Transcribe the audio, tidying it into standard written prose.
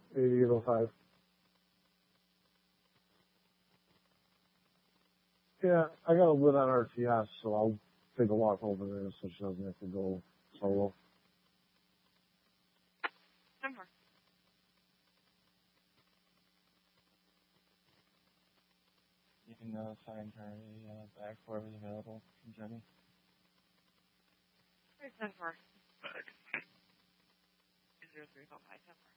8805. Yeah, I got a lid on RTS, so I'll take a walk over there so she doesn't have to go solo. 10-4. You can assign her a bag for whoever's available from Jenny. 10-4. 0355 10-4.